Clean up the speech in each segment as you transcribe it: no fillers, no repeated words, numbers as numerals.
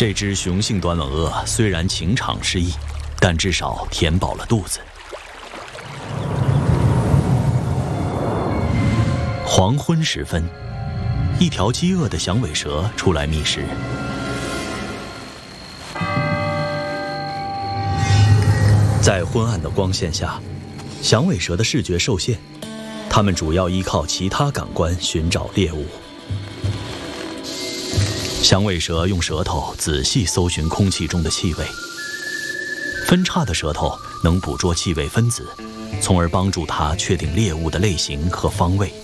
这只雄性短吻鳄虽然情场失意，但至少填饱了肚子。黄昏时分，一条饥饿的响尾蛇出来觅食。在昏暗的光线下，响尾蛇的视觉受限，它们主要依靠其他感官寻找猎物。响尾蛇用舌头仔细搜寻空气中的气味，分叉的舌头能捕捉气味分子，从而帮助它确定猎物的类型和方位。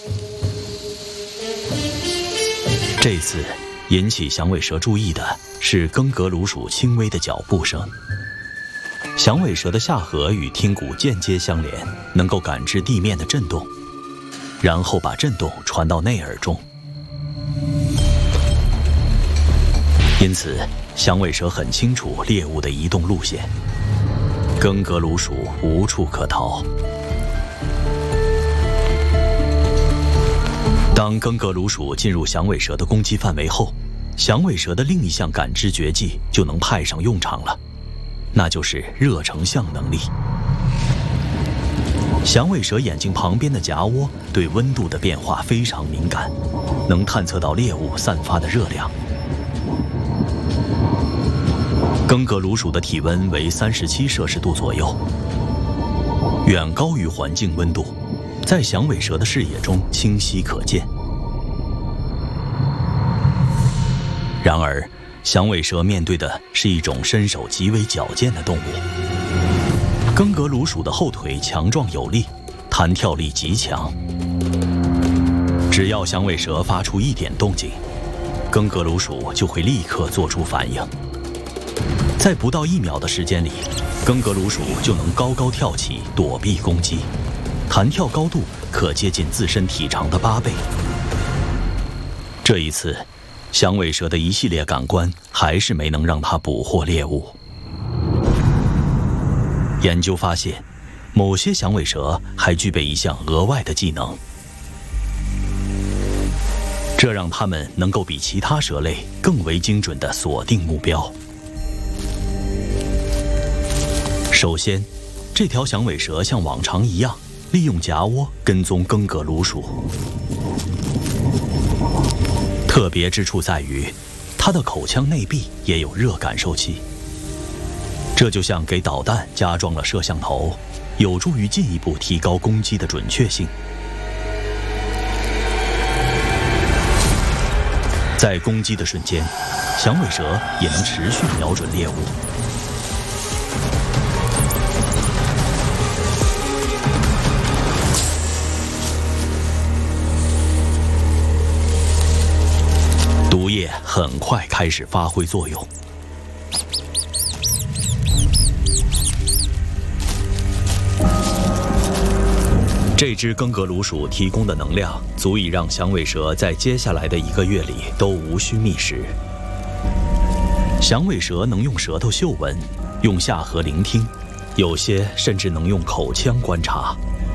这次引起响尾蛇注意的是更格鲁鼠轻微的脚步声。响尾蛇的下颌与听骨间接相连，能够感知地面的震动，然后把震动传到内耳中。因此，响尾蛇很清楚猎物的移动路线，更格鲁鼠无处可逃。当更格鲁鼠进入响尾蛇的攻击范围后，响尾蛇的另一项感知绝技就能派上用场了，那就是热成像能力。响尾蛇眼睛旁边的颊窝对温度的变化非常敏感，能探测到猎物散发的热量。更格鲁鼠的体温为37摄氏度左右，远高于环境温度，在响尾蛇的视野中清晰可见。然而，响尾蛇面对的是一种身手极为矫健的动物。更格鲁鼠的后腿强壮有力，弹跳力极强。只要响尾蛇发出一点动静，更格鲁鼠就会立刻做出反应。在不到1秒的时间里，更格鲁鼠就能高高跳起躲避攻击，弹跳高度可接近自身体长的8倍。这一次，响尾蛇的一系列感官还是没能让它捕获猎物。研究发现，某些响尾蛇还具备一项额外的技能，这让它们能够比其他蛇类更为精准地锁定目标。首先，这条响尾蛇像往常一样，利用颊窝跟踪更格鲁鼠。特别之处在于，它的口腔内壁也有热感受器，这就像给导弹加装了摄像头，有助于进一步提高攻击的准确性。在攻击的瞬间，响尾蛇也能持续瞄准猎物。毒液很快开始发挥作用。这只更格鲁鼠提供的能量足以让响尾蛇在接下来的1个月里都无需觅食。响尾蛇能用舌头嗅闻，用下颌聆听，有些甚至能用口腔观察。